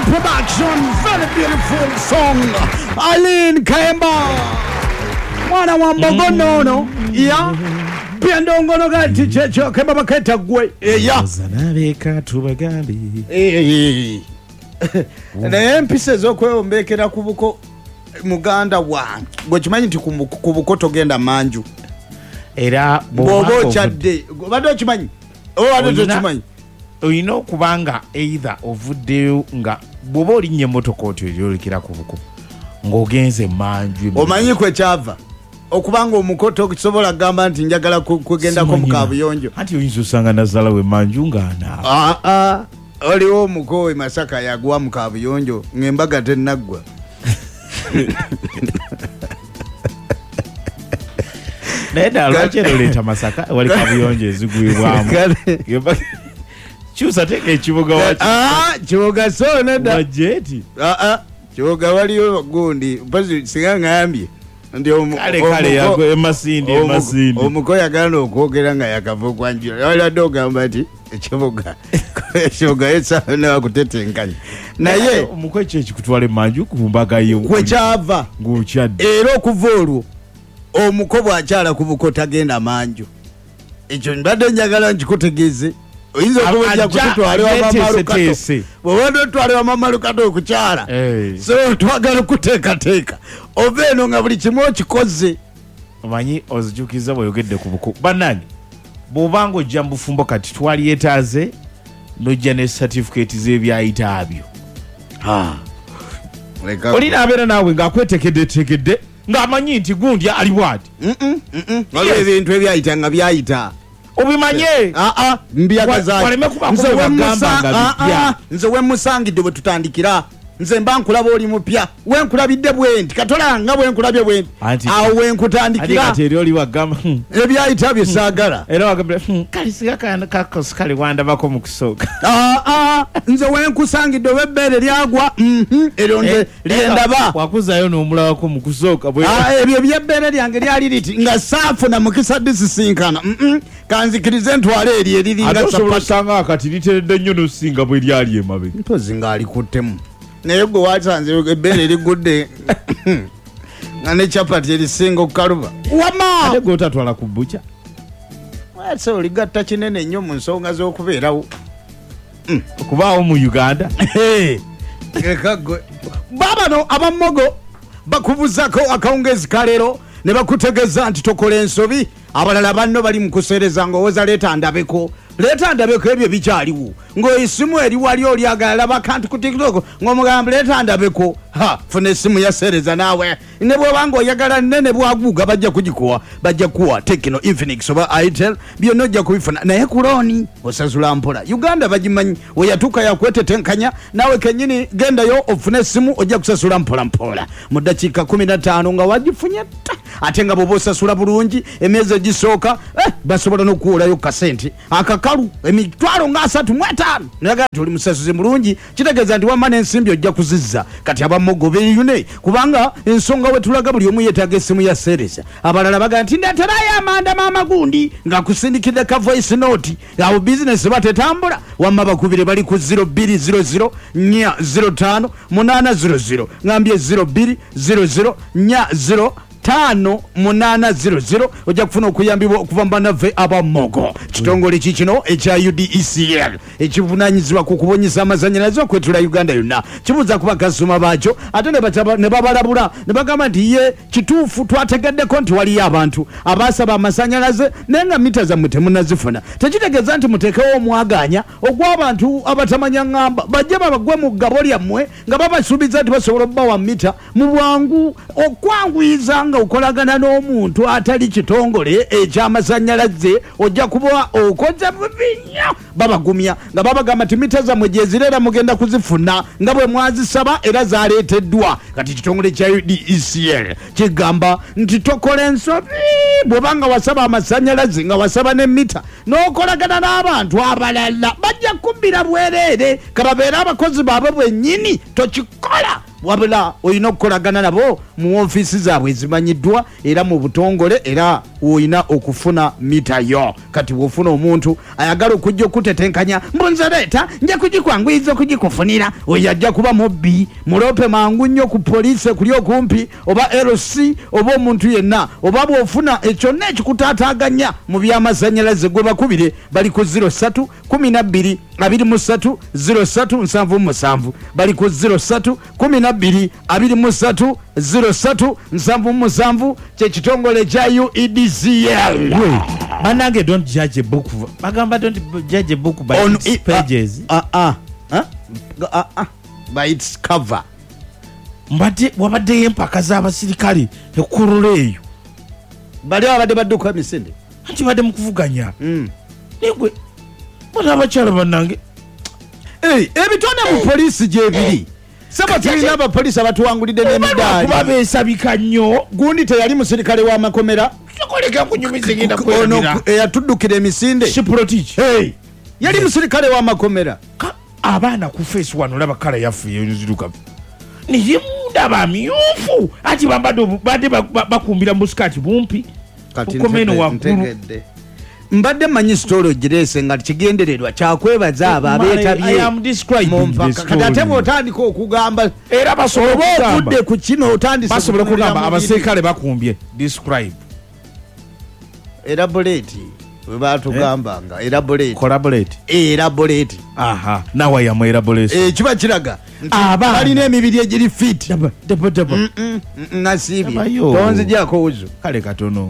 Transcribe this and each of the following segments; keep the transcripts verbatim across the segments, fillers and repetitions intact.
production, very beautiful song. Eileen Kemba. Mwana wa mbogonono. Ya. Pia ndongono gati checho Kemba baketa gwe. Ya. Zanabeka tubagambi. Eh. Na mpise zokweyombeekera kubuko muganda wange. Gwe kimanyi nti kubuko togenda manju. Era bobo chadde. Bado kimanyi. Oh ado kimanyi. Oyina okubanga either ovuddeyo nga bwoba olinnye emmotoka otyo eryolekera ku buko ng'ogenze manju omanyi kwe kyava okubanga omukoto kisobola kugamba nti njagala kugendako mu kabuyonjo anti oyinza osanga nazzala we manju ng'anaaba ah, ah. Oliwo omukowe Masaka yagwa mu kabuyonjo ng'embaga tennaggwa naye ddala lwaki era oleeta Masaka wali kabuyonjo ezigwibwamu Chusa teke ekibuga wachi. Ah, kibuga so neda. Wajeti. Ah ah. Kibuga waliyo gundi. Mpazi singa ngambye. Ndi omu kale kale yako emasindi emasindi. Omukoya gano okwogera nga yakavugwa njira. Wala doga mbati ekibuga. Kibuga etsa na kutetenkanya. Naye omukoya kye kikutwale manju kumbaga yo. Kwe kyava. Nguchadde. Era okuvolu omukobo akyala kubukota genda manju. Ekyo mbadde njagala nkikutegeze. Oyinza okuwajja kutwala wa mamalu kato. Bwendo twale wa mamalu kato okukyala. Hey. So twagala kuteeka teeka. Oveno nga buli kimu okikoze. Omanyi ozijukiza bw'oyogedde ku buko. Bannange bw'obanga ojja mu bufumbo kati twali yeetaaze n'ojja ne certificate z'ebyayita byo. Ha. Olina abeera naawe ng'akwetekedde tekedde ng'amanyi nti gundi ali bwati. Mm mm. Waliwo ebintu ebyayita nga byayita. Obimanye ah ah mbiyagaza waleme kuba nze wemugamba nga nze wemusangidde bwe tutandikira nze mba nkulaba oli mupya we nkulabidde bwenti katola nga bwe nkulabye bwenti awo we nkutandikira ati eri oli wagamba ebyayita byesagala era wagamba kali siga kana kakos kali wanda bako mu kusooka ah ah nze we nkusangidde webbere lyagwa mhm ero nze lyendaba wakuzayo n'omulawako mu kusooka bwe ah ebyo byebbere lyange lyali liti nga saafu na mukisa disisinkana mhm kanzikirize ntwale eri eriringa sapasanga akati literedde nnyo n'osinga bwe lyali emabe mpozi ngali kuttemu naye gwe watanze ebbere erigudde nga ne chapati erisinga okukaluba wama ate gwotatwala ku bbuca wese oligatta kinene nnyo mu nsonga z'okubeerawo okubaawo mu Uganda ekagwe babano abammogo bakubuzako akawungezi kalero ne bakutegeza nti tokola ensobi abalala banno bali mu kuseereza ng'owooza leeta ndabeko leeta ndabeko ebyo bikyaliwo ng'esimu eri wali olyagala bakanti ku TikTok ng'omugamba leeta ndabeko ha funa essimu yaseereza naawe ne bw'oba ng'oyagala nnene bwaguuga bajja kugikuwa bajja kuwa Tecno Infinix oba Itel byonna ojja kubifuna naye ku looni osasula mpola Uganda bagimanyi oyatuuka yakwetetenkanya naawe kennyini gendayo ofune essimu ojja kusasula mpola mpola mu ddakiika kumi na ttaano nga wagifunye ta ate nga bw'oba osasula bulungi emyezi egisooka eh, basobola n'okuwolayo kasente akakalu emitwalo nga asatu mu etaano naga nti oli musasuzi mulungi kitegeeza nti wamma n'ensimbi ojja kuzizza kati abammogo beeyune kubanga ensonga we tulaga buli omu yeetaaga essimu ya seereza abalala baga nti ndaterayo amanda maama gundi nga kusindikidde ka voice note awo bizinesi batetambula wamma bakubire bali ku zero bbiri zero zero nnya zero ttaano munaana zero zero ngambye zero bbiri zero zero nnya zero tano munana zero zero ojja kufuna okuyambibwa okuva mu banaffe abammogo kitongole kikino ekya U D E C L ekivunanyizibwa ku kubonyeza amazanyalaze okwetula Uganda yonna kibuuza kuba kasuma baakyo ate ne babalabula ne bagamba nti ye kituufu twategeddeko nti waliyo abantu abaasaba amasanyalaze naye nga mita zammwe temunazifuna tekitegeeza nti muteekewo omwaganya ogw'abantu abatamanya ŋŋamba bajje babagwe mu ggabo lyammwe nga babasuubiza nti basobola obbawa mita mu bwangu okwanguyiza nga okolagana n'omuntu atali kitongole eky'amasanyalaze ojja kuba okoze bubinya babagumya nga babagamba nti mita zammwe gyezirera mugenda kuzifuna nga bwe mwazisaba era zaleeteddwa kati kitongole kya U D E C L kigamba nti tokola ensobi bw'obanga wasaba amasanyalaze nga wasaba ne mita n'okolagana n'abantu abalala bajja kubbira bwereere kababeere abakozi baabwe bwennyini tokikola wabula olina okukolagana nabo mu ofiisi zaabwe ezimanyiddwa era mu butongole era olina okufuna mitayo. Kati bwofuna omuntu ayagala okujja okutetenkanya mbunze leeta nja kugikwanguyiriza okugikufunira oyo ajja kuba mubbi mulope mangu nnyo ku poliisi kuli okumpi oba L C oba omuntu yenna oba bwofuna ekyonna ekikutaataaganya mu by'amasannyalaze gwe bakubire bali ku zero three kumi na bbiri abiri mu ssatu zero three nsanvu mu musanvu bali ku zero three kumi na bbiri abiri mu ssatu zero three nsanvu mu musanvu kyekitongole kya U E D C L. Banange don't judge a book bagamba don't judge a book by On its it, pages uh, uh, uh, uh, uh, by its cover. mbadde wabaddeyo empaka z'abasirikale ekkulula eyo bali abadde badduka emisinde anti badde mu kuvuganya mm. nigwe bana abakyala bannange hey, ebitone mu poliisi gyebiri saba tulina abapoliisi abatuwangulidde n'emidaali kuba beesabika nnyo gundi teyali musirikale w'amakomera koleka kunyumiza genda kweragira eyatuddukira emisinde siprotich hey. yali musirikale w'amakomera abaana ku feesi wano olaba kala yaffe eyoziruka niye munda bamyufu ati bambadde badde bakumbira mu sikaati bumpi ukomeno waggulu mbadde manyi sitolo gireese nga kigendererwa kyakwebaza abo abeetabye ate bw'otandika okugamba era basobola ovudde ku kino otandise okugamba abaserikale bakumbye describe elaborate we batugambanga elaborate collaborate elaborate aha nawe yamu elaborate eh kiba kiraga balina emibiri egiri fit dabo dabo nasibi tonzijako uzo kale katono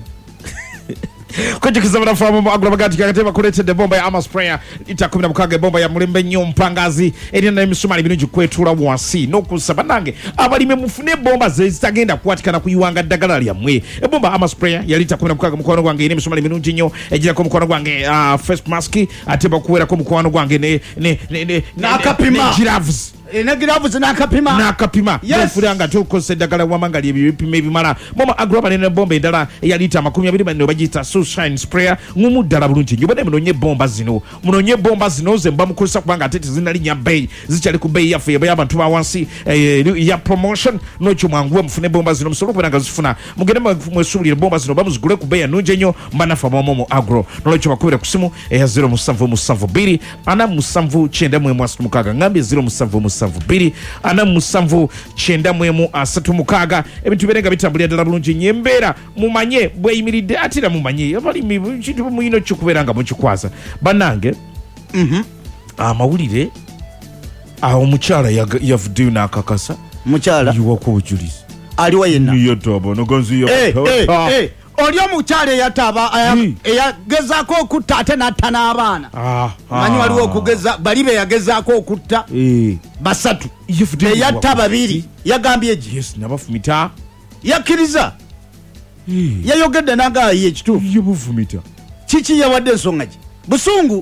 kujikiza banafamu mu agro bagati kakateba kuletedde bomba ya Ama Sprayer ita kumi na mukaaga bomba ya mulembe nnyo mpangazi eri na emisumali bingi kwetula wansi n'okusaba nange abalime mufune bomba zitagenda kuwatikana kuyiwanga ddagala lyamwe ebomba Ama Sprayer ya lita kumi na mukaaga mukwano gwange eri emisumali bingi nnyo ejirako mukwano gwange uh, first mask ateba kuwerako mukwano gwange ne ne ne n'akapima giraves ene giravu zinakapima nakapima nfulanga tukose ddagala wamanga lye bipima ebimala mama agroba ne bomba endala ya lita makumi abiri bano bagita sunshine sprayer ngumu ddala bulungi nnyo bane munonye bomba zino munonye bomba zino ze mba mukozesa kubanga ate tezinali nya bei zikyali ku bei yaffe y'abantu ba wansi ya promotion n'okyo mwanguwe mufune bomba zino musobola kubanga zifuna mugende mwesuulire bomba zino bamuzigule ku bei ennungi ennyo mbanafa momo agro n'olwekyo bakubire ku simu eya zero musanvu musanvu bbiri ana musanvu kyenda mu asatu mukaaga ngambye zero musanvu musanvu bbiri ana musanvu kyenda mu asatu mukaaga ebintu birenga bitambulira ddala bulungi nnyo embeera mumanye bweyimiridde atira mumanye abalimi kintu muyino kikubeeranga mukikwaza bannange mhm amawulire awo omukyala yavuddeyo n'akakasa mukyala yiwako obujulizi aliwa yenna yataba noganziya oli omukyala eyataba eyagezaako okutta ate n'atta n'abaana manyi waliwo okugeza bali be yagezaako okutta basatu eyatta babiri yagambye egi nabafumita yakkiriza yayogedde nagayi ekituufu yebuvumita kiki yawadde ensonga gi busungu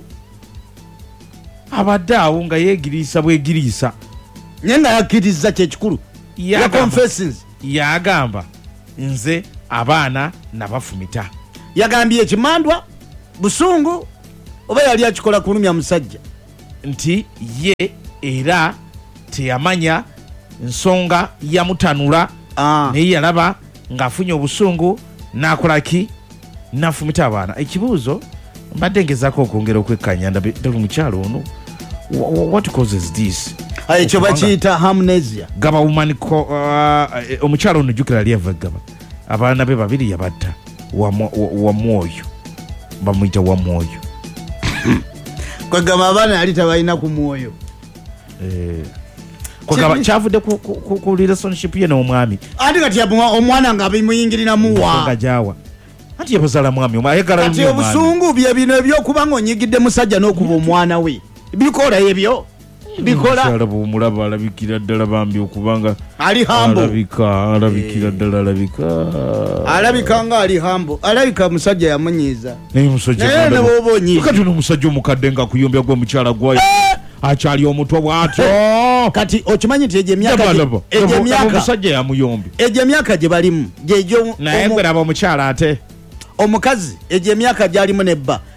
abadde awo nga yeegiriisa bwegiriisa naye nga yakkiriza kyekikulu yaconfessions yagamba nze abaana nabafumita yagambye ekimandwa busungu oba yali akikola kulumya musajja nti ye era teyamanya nsonga yamutanula naye yalaba ng'afunye obusungu n'akolaki n'afumita abaana ekibuuzo mbadde ngezaako okwongera okwekkanya ndabe mukyalo ono what causes this ekyo bakiyita amnesia gaba woman omukyalo ono jjukira ali ava gaba abaana be babiri yabatta wamwoyo bamuyita wamwoyo kwegamba abaana yali tabalina ku mwoyo kyavudde ku relationship ye n'omwami ati kati omwana nga bimuyingiriramuwa jawa anti yabazala mwami kati obusungu bye bino ebyokuba nga onyigidde musajja n'okuba omwana we bikola ebyo bikola bwomulaba alabikira ddala bambi okubanga ali hambo alabika alabikira ddala alabika alabika nga ali hambo alabika musajja yamunyiiza naye musajja kati n'omusajja omukadde nga kuyombya gwe mukyala gwayo akyali omutwe bw'atyo kati okimanyi nti egyo emyaka omusajja yamuyombi egyo emyaka gye balimu gyegyo naye gwe laba omukyala ate omukazi egyo emyaka gy'alimu nebba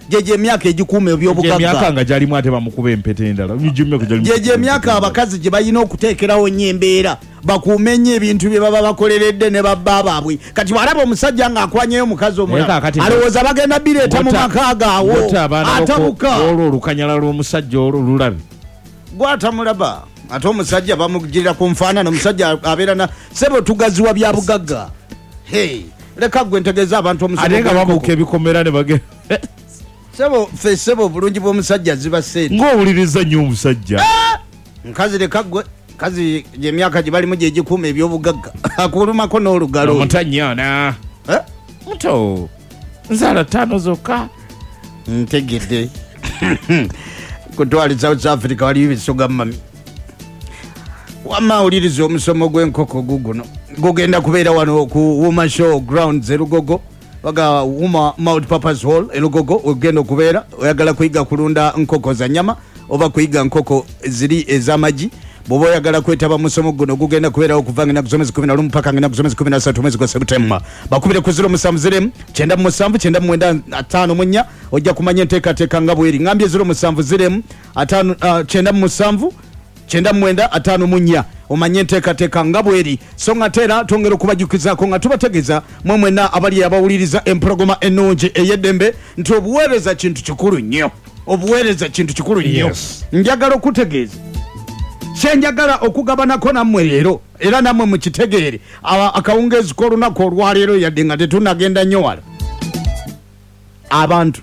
jeje emyaka egikuuma ebyobugagga emyaka nga gyalimu ate bamukuba empete endala jeje emyaka abakazi gye balina okuteekerawo nnyo embeera bakuume nnyo ebintu bye baba bakoleredde ne babba baabwe kati bwalaba omusajja ng'akwanyeyo omukazi omulala alowooza bagenda bireeta mu maka gaawo atabuka olwo olukanyala lw'omusajja olwo lulabe gwatamulaba ate omusajja bamugirira ku nfaanana omusajja abeera na sebo tugaziwa bya bugagga hey leka gwe ntegeeza abantu omusajja nga babuuka ebikomera ne bagenda sebo fe sebo bulungi bw'omusajja ziba sente ng'owuliriza nnyo omusajja nkazi leka gwe kazi gy'emyaka gye balimu gye gikuuma ebyobugagga akulumako n'olugalo omutanyana muto nzaala ttaano zokka ntegedde kutwali South Africa waliyo ebisoga mami wamawuliriza omusomo gw'enkoko guguno gugenda kubeera wano ku Woman Show Grounds erugogo waga Woman Multipurpose Hall erugogo ogenda okubeera oyagala kuyiga kulunda nkoko za nyama oba kuyiga nkoko ziri ez'amagi bw'oba oyagala kwetaba musomo guno gugenda kubeerawo okuva nga ennaku z'omwezi kumi na lumu paka nga ennaku z'omwezi kumi na ssatu omwezi gwa Septemba bakubire ku ziro musanvu ziremu kyenda mu musanvu kyenda mu mwenda ataano mu nnya ojja kumanya enteekateeka nga bweri ngambye ziro musanvu ziremu ataano kyenda mu musanvu kyenda mu mwenda ataano mu nnya omanye enteekateeka nga bweri so nga teera twongera okubajukizaako nga tubategeeza mwe mwenna abali abawuliriza empologoma ennungi ey'eddembe nti obuweereza kintu kikulu nnyo obuweereza kintu kikulu nnyo njagala okutegeeza kyenjagala okugabanako nammwe leero era nammwe mukitegeere akawungeezi k'olunaku olwaleero yadde nga tetunagenda nnyo wala abantu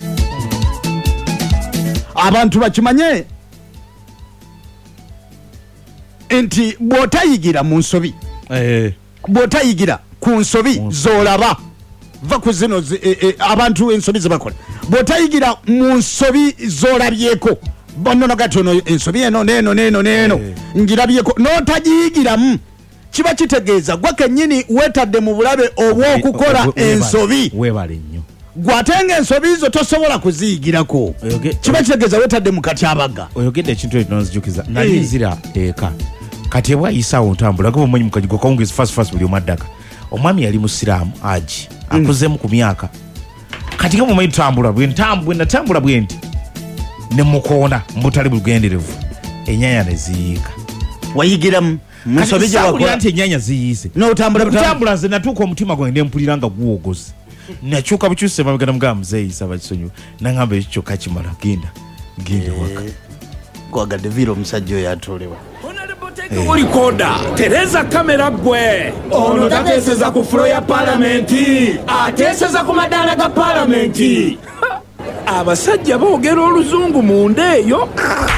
abantu bakimanye nti bw'otayigira mu nsobi bw'otayigira ku nsobi z'olaba va ku zino abantu ensobi zebakola bw'otayigira mu nsobi z'olabyeko bono nagati ono ensobi eno neno neno neno ngirabyeko n'otagiyigiramu kiba kitegeeza gwe kennyini weetadde mu bulabe obw'okukola ensobi weebale nnyo gwatenga ensobi zo tosobola kuziyigirako kiba kitegeeza weetadde mu katyabaga oyogedde ekintu ekyo nonzijukiza nali nzira eka kati ebwayisaawo ntambula nga bomanyi mukajigo kawungeezi fast fast buli omaddaka omwami yali musiraamu aji akuzeemu ku myaka kati nga bomanyi tutambula bwe natambula bwe nti ne mukoona mbutali bugenderevu enyanya ne ziyiika wayigiramu musobi gye wakola nti enyanya ziyiise n'otambula butambula nze natuuka omutima gwange ne mpulira nga guwogoze nakyuka bukyuse mabegana mugamba muzeeyisa bakisonyiwa naŋŋamba ekyo kyokka kimala genda genda waka kwagadde vira omusajja oyo atolewa olikoda tereza kamera gwe ono tateeseza ku fulo ya palamenti ateeseza ku madaala ga palamenti abasajja boogera oluzungu munda eyo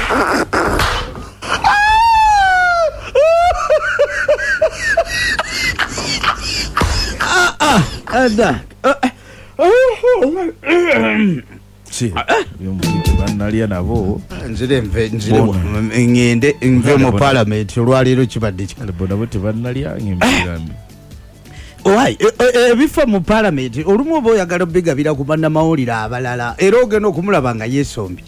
bannalya nabo nzire nve nzire ngende nve mu parliament olwaleero kibadde bonabo tebannalya ng'emigambi owai ebifo mu parliament olumu oba oyagala obigabira ku bannamawulire abalala era ogenda okumulaba nga yeesombi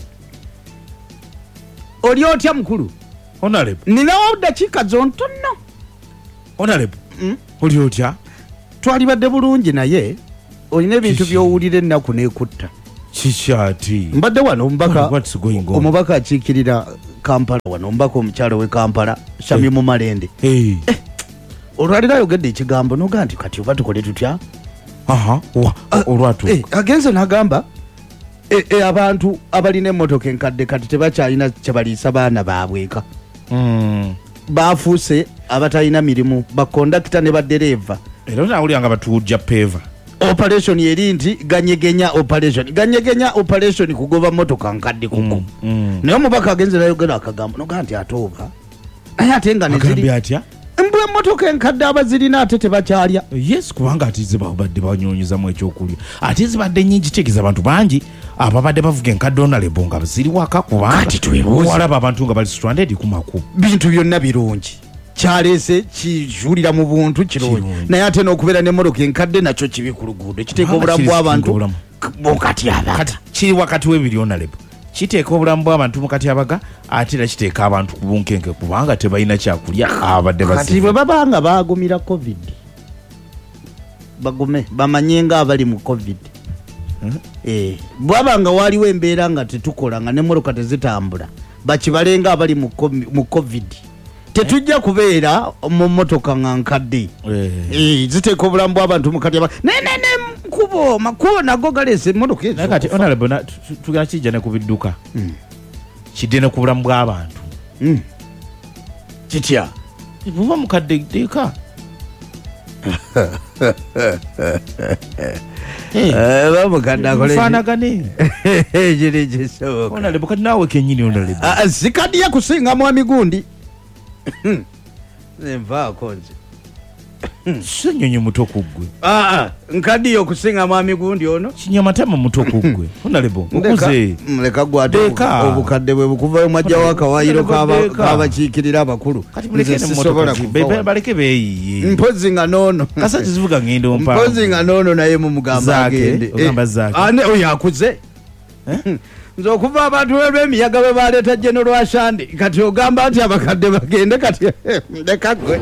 oli otya mukulu onalebo ninawo dakiika zontono onalebo oli otya twalibadde bulungi naye olina ebintu by'owulira ennaku n'ekutta kikyati mbadde wano omubaka omubaka akiikirira Kampala wano omubaka omukyalo w'e Kampala Shamim Mumalende olwaliro ayogedde ekigambo noga nti kati oba tukole tutya olwatuuka agenze n'agamba abantu abalina emmotoka enkadde kati tebakyalina kyebaliisa baana baabweka baafuuse abatalina mirimu bakondakita ne baddereeva era nawulira nga batuujja peeva operation yeri nti ganyegenya operation ganyegenya operation kugoba motoka nkadde kuko naye omubaka agenze nayogera akagambo noga nti atooba naye ate nga neziri mbwe motoka enkadde abazirina ate tebakyalya yes kubanga ate zibabadde banyonyezamu ekyokulya ate zibadde nyingi tegeeza abantu bangi ababadde bavuga enkadde onalebo nga ziri waka kubangawalaba abantu nga bali stranded ku makubo bintu byonna birungi kyaleese kijulira mu buntu kirungi naye ate n'okubeera n'emmotoka enkadde nakyo kibi ku luguudo kiteeka obulamu bw'abantu bukati abaga kiri wakati w'ebiri onalebo kiteeka obulamu bw'abantu mu katyabaga ate era kiteeka abantu ku bunkenke kubanga tebalina kyakulya abadde kati bwe babanga baagumira covid bagume bamanye nga abali mu covid eh bwabanga waliwo embeera nga tetukola nga nemmotoka tezitambula bakibalenga abali mu covid tetujja kubeera mu mmotoka nga nkadde eh ziteeka obulamu bw'abantu mukati nenene nkubo makubo nago galeese emmotoka ezo kati honorable tugenda kijja ne ku bidduka kidde ne ku bulamu bw'abantu kitya buba mukadde ddeeka bamukadde akolefanagane ekiri kisoboka honorable kati naawe kenyini honorable sikaddiya kusinga mwami gundi nvaako nze senyonyi muto kuggwe nkaddiyo okusinga mwami gundi ono kinyamatama muto kuggwe honorable okuze muleka gwate obukadde bwe bukuvayo mwajjawo akawayiro kabakiikirira abakulu baleke beeyiye mpozi nga noono kasa kizivuga ngendo mpa mpozi nga noono naye mumugamba agende oyo akuze nze okuva abantu olw'emiyaga bwe baleeta General Ashandi kati ogamba nti abakadde bagende kati leka gwe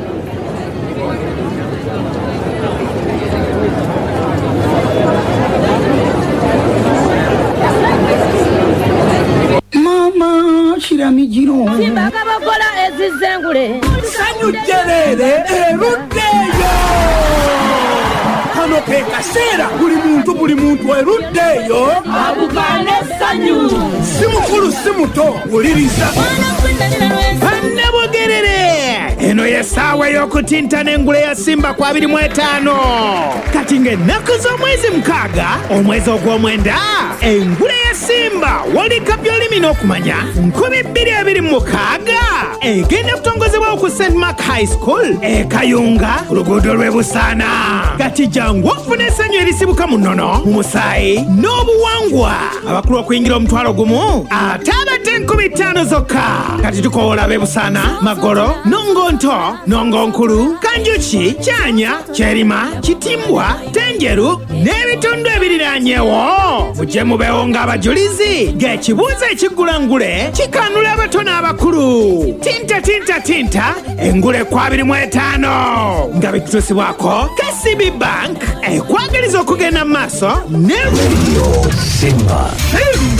mama shiramijiro simbaga bakola ezizengule sanyu jerere eruddeyo kano ke kaseera buli muntu buli muntu eruddeyo abugane sanyu si mukulu si muto wuliriza bannabugerere eno yesaawa y'okutintana engule ya simba kwa abiri mu etaano kati ng'ennaku z'omwezi mukaaga omwezi ogw'omwenda engule ya simba walika by'olimi n'okumanya nkumi bbiri abiri mu mukaaga egenda kutongozebwa ku Saint Mark High School e Kayunga ku luguudo lw'e Busaana kati jangu ofune essanyu erisibuka mu nnono mu musaayi n'obuwangwa abakulu okuyingira omutwalo gumu ate abadde enkumi ttaano zokka kati tukoola ab'e Busaana Magoro Nongonto Nongonkulu Kanjuki Kyanya Kyerima Kitimbwa Tenjeru n'ebitundu ebiriraanyeewo mujje mubeewo ng'abajulizi ng'ekibuuzo ekiggula ngule kikanula abato n'abakulu tinta tinta tinta engule kwa abiri mu etaano nga bikutuusibwako K C B Bank ekwagaliza okugenda mu maaso ne Radio Simba.